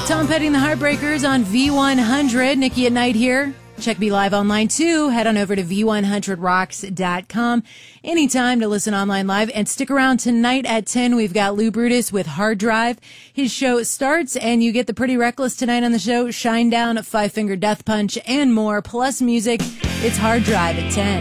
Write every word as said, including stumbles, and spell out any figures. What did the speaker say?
Tom Petty and the Heartbreakers on V one hundred. Nikki at Night here. Check me live online too. Head on over to v one hundred rocks dot com anytime to listen online live. And stick around tonight at ten. We've got Lou Brutus with Hard Drive. His show starts and you get the Pretty Reckless tonight on the show. Shine Down, Five Finger Death Punch, and more. Plus music. It's Hard Drive at ten.